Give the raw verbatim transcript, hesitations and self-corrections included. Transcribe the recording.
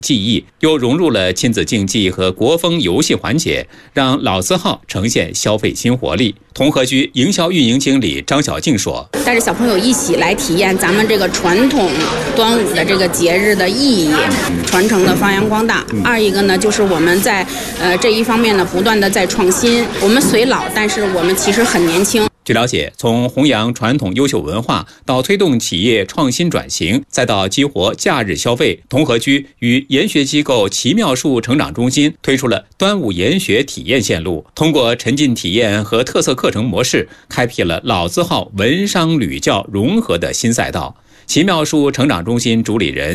技艺，又融入了亲子竞技和国风游戏环节，让老字号呈现消费新活力。同和居营销运营经理张小静说：“ 带着小朋友一起来体验咱们这个传统端午的这个节日的意义，传承的发扬光大。二一个呢，就是我们在呃这一方面呢，不断的在创新。我们虽老，但是我们其实很年轻。” 据了解，从弘扬传统优秀文化到推动企业创新转型，再到激活假日消费，同和居与研学机构奇妙树成长中心推出了端午研学体验线路，通过沉浸体验和特色课程模式，开辟了老字号文商旅教融合的新赛道。奇妙树成长中心主理人